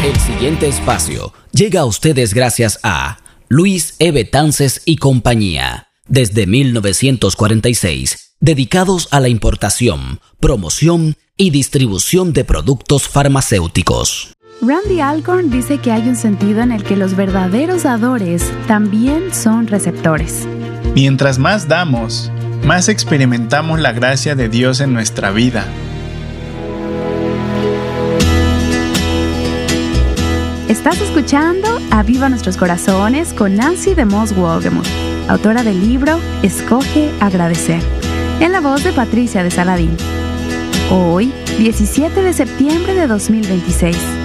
El siguiente espacio llega a ustedes gracias a Luis E. Betances y compañía. Desde 1946, dedicados a la importación, promoción y distribución de productos farmacéuticos. Randy Alcorn dice que hay un sentido en el que los verdaderos dadores también son receptores. Mientras más damos, más experimentamos la gracia de Dios en nuestra vida. Estás escuchando Aviva Nuestros Corazones con Nancy DeMoss Wolgemuth, autora del libro Escoge Agradecer, en la voz de Patricia de Saladín. Hoy, 17 de septiembre de 2026.